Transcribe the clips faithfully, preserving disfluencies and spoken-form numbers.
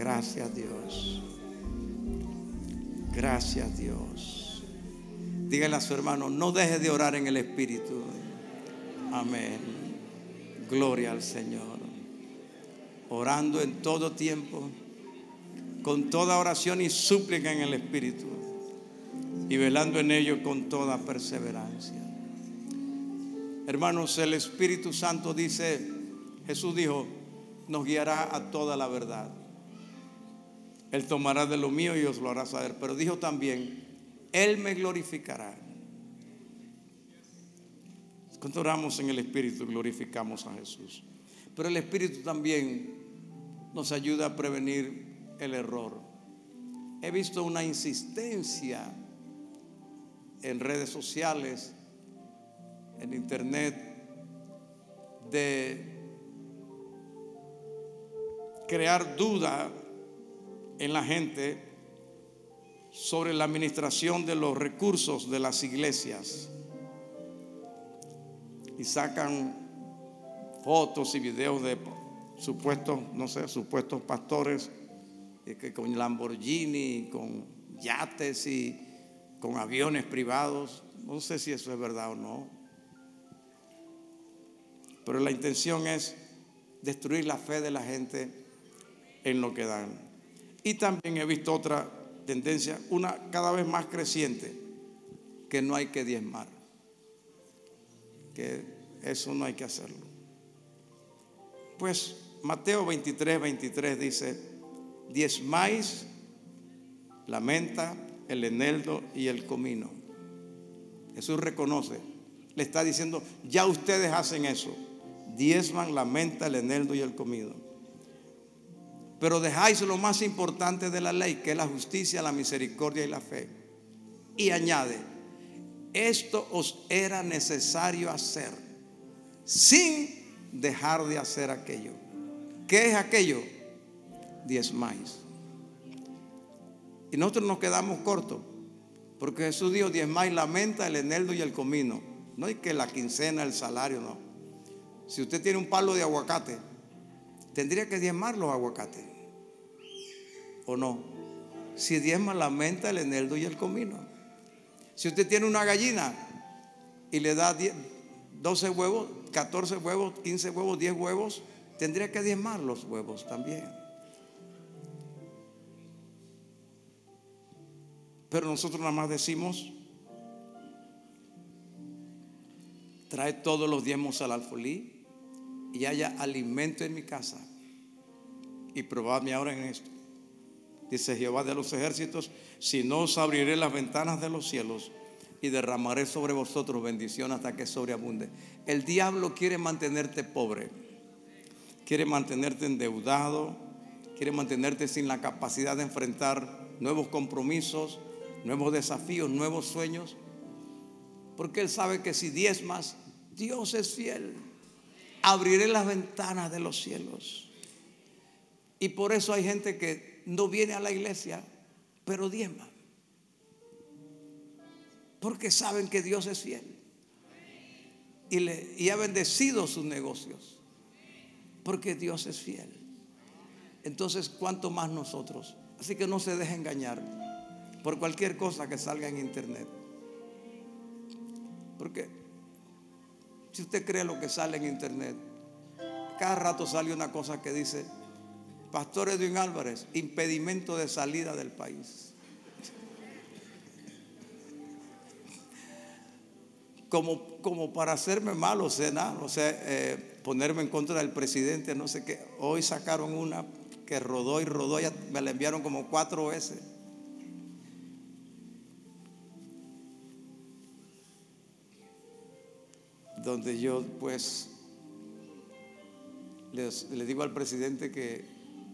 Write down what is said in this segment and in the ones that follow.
Gracias, Dios. Gracias, Dios. Dígale a su hermano, no deje de orar en el Espíritu. Amén. Gloria al Señor. Orando en todo tiempo, con toda oración y súplica en el Espíritu, y velando en ello con toda perseverancia. Hermanos, el Espíritu Santo dice, Jesús dijo, nos guiará a toda la verdad. Él tomará de lo mío y os lo hará saber. Pero dijo también, Él me glorificará. Cuando oramos en el Espíritu, glorificamos a Jesús. Pero el Espíritu también nos ayuda a prevenir el error. He visto una insistencia en redes sociales, en internet, de crear duda en la gente sobre la administración de los recursos de las iglesias, y sacan fotos y videos de supuestos, no sé, supuestos pastores que con Lamborghini, con yates y con aviones privados. No sé si eso es verdad o no, pero la intención es destruir la fe de la gente en lo que dan. Y también he visto otra tendencia, una cada vez más creciente, que no hay que diezmar, que eso no hay que hacerlo. Pues Mateo veintitrés, veintitrés dice, diezmáis la menta, el eneldo y el comino. Jesús reconoce, le está diciendo, ya ustedes hacen eso, diezman la menta, el eneldo y el comino, pero dejáis lo más importante de la ley, que es la justicia, la misericordia y la fe. Y añade, esto os era necesario hacer sin dejar de hacer aquello. ¿Qué es aquello? Diezmáis. Y nosotros nos quedamos cortos, porque Jesús dijo, diezmáis la menta, el eneldo y el comino. No es que la quincena, el salario, no. Si usted tiene un palo de aguacate, tendría que diezmar los aguacates, ¿o no? Si diezma la menta, el eneldo y el comino. Si usted tiene una gallina y le da diez, doce huevos, catorce huevos, quince huevos, diez huevos, tendría que diezmar los huevos también. Pero nosotros nada más decimos, trae todos los diezmos al alfolí y haya alimento en mi casa, y probadme ahora en esto, dice Jehová de los ejércitos, si no os abriré las ventanas de los cielos y derramaré sobre vosotros bendición hasta que sobreabunde. El diablo quiere mantenerte pobre, quiere mantenerte endeudado, quiere mantenerte sin la capacidad de enfrentar nuevos compromisos, nuevos desafíos, nuevos sueños, porque él sabe que si diezmas, Dios es fiel. Abriré las ventanas de los cielos. Y por eso hay gente que no viene a la iglesia, pero diezma, porque saben que Dios es fiel y, le, y ha bendecido sus negocios, porque Dios es fiel. Entonces, ¿cuánto más nosotros? Así que no se deje engañar por cualquier cosa que salga en internet, porque si usted cree lo que sale en internet, cada rato sale una cosa que dice, Pastor Edwin Álvarez, impedimento de salida del país. Como, como para hacerme mal, o sea, nada, o sea eh, ponerme en contra del presidente, no sé qué. Hoy sacaron una que rodó y rodó, ya me la enviaron como cuatro veces. Donde yo pues les, le digo al presidente que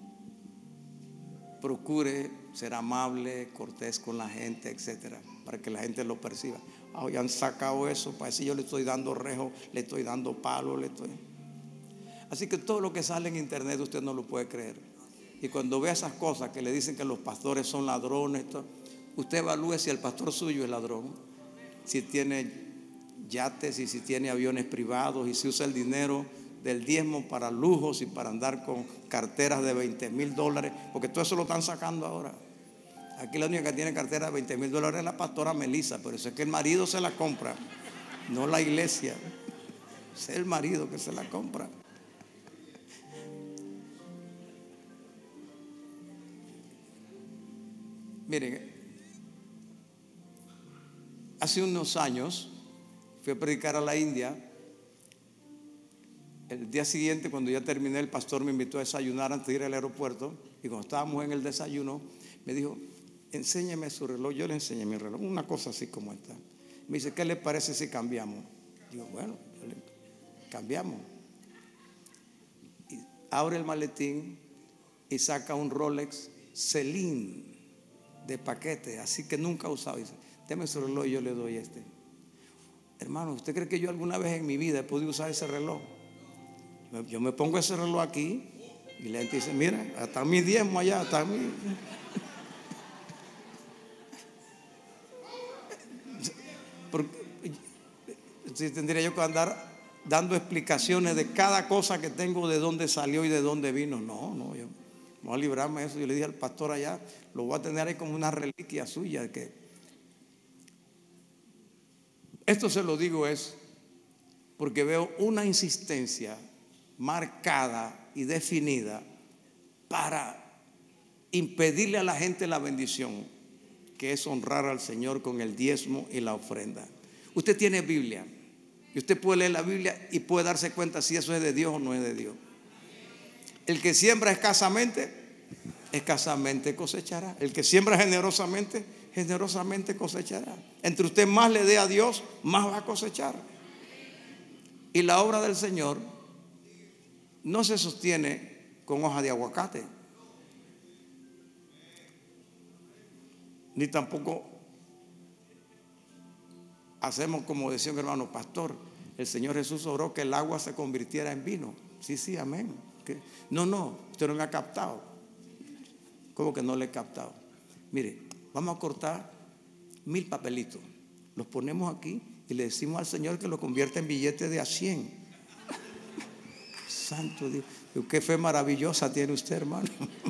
procure ser amable, cortés con la gente, etcétera, para que la gente lo perciba. Ah, ya han sacado eso, para decir yo le estoy dando rejo, le estoy dando palo, le estoy. Así que todo lo que sale en internet usted no lo puede creer. Y cuando ve esas cosas que le dicen que los pastores son ladrones, todo, usted evalúe si el pastor suyo es ladrón, si tiene yates y si tiene aviones privados y si usa el dinero del diezmo para lujos y para andar con carteras de veinte mil dólares, porque todo eso lo están sacando ahora. Aquí la única que tiene cartera de veinte mil dólares es la pastora Melissa, pero eso es que el marido se la compra, no la iglesia. Es el marido que se la compra. Miren, hace unos años fui a predicar a la India. El día siguiente, cuando ya terminé, el pastor me invitó a desayunar antes de ir al aeropuerto. Y cuando estábamos en el desayuno, me dijo: enséñeme su reloj. Yo le enseñé mi reloj, una cosa así como esta. Me dice: ¿qué le parece si cambiamos? Digo: bueno, cambiamos. Y abre el maletín y saca un Rolex Celine de paquete, así que nunca he usado. Dice: deme su reloj y yo le doy este. Hermano, ¿usted cree que yo alguna vez en mi vida he podido usar ese reloj? Yo me pongo ese reloj aquí y la gente dice: mira, hasta mi diezmo allá, hasta mi... Porque, si tendría yo que andar dando explicaciones de cada cosa que tengo, de dónde salió y de dónde vino. No, no, yo voy a librarme de eso. Yo le dije al pastor allá: lo voy a tener ahí como una reliquia suya. Que esto se lo digo es porque veo una insistencia marcada y definida para impedirle a la gente la bendición, que es honrar al Señor con el diezmo y la ofrenda. Usted tiene Biblia y usted puede leer la Biblia y puede darse cuenta si eso es de Dios o no es de Dios. El que siembra escasamente, escasamente cosechará. El que siembra generosamente, generosamente cosechará. Entre usted más le dé a Dios, más va a cosechar. Y la obra del Señor no se sostiene con hoja de aguacate, ni tampoco hacemos como decía un hermano: pastor, el Señor Jesús oró que el agua se convirtiera en vino. Sí, sí, amén. ¿Qué? No, no, usted no me ha captado. ¿Cómo que no le he captado? Mire, vamos a cortar mil papelitos, los ponemos aquí y le decimos al Señor que lo convierta en billetes de a cien. Santo Dios, qué fe maravillosa tiene usted, hermano.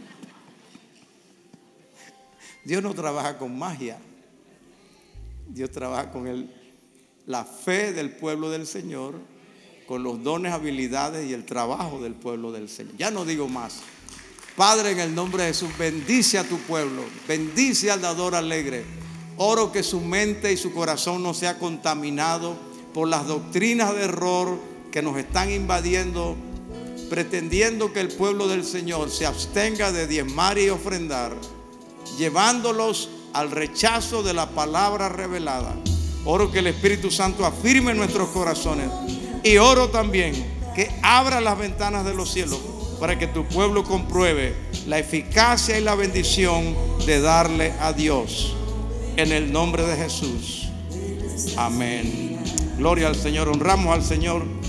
Dios no trabaja con magia. Dios trabaja con el, la fe del pueblo del Señor, con los dones, habilidades y el trabajo del pueblo del Señor. Ya no digo más. Padre, en el nombre de Jesús, bendice a tu pueblo, bendice al dador alegre. Oro que su mente y su corazón no sea contaminado por las doctrinas de error que nos están invadiendo, pretendiendo que el pueblo del Señor se abstenga de diezmar y ofrendar, llevándolos al rechazo de la palabra revelada. Oro que el Espíritu Santo afirme en nuestros corazones, y oro también que abra las ventanas de los cielos para que tu pueblo compruebe la eficacia y la bendición de darle a Dios, en el nombre de Jesús. Amén. Gloria al Señor. Honramos al Señor.